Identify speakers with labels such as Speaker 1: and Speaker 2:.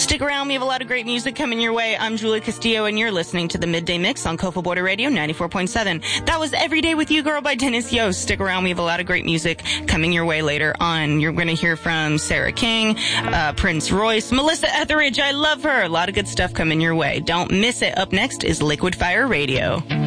Speaker 1: Stick around. We have a lot of great music coming your way. I'm Julie Castillo, and you're listening to the Midday Mix on Coastal Border Radio 94.7. That was Every Day with You Girl by Dennis Yost. Stick around. We have a lot of great music coming your way later on. You're going to hear from Sarah King, Prince Royce, Melissa Etheridge. I love her. A lot of good stuff coming your way. Don't miss it. Up next is Liquid Fire Radio.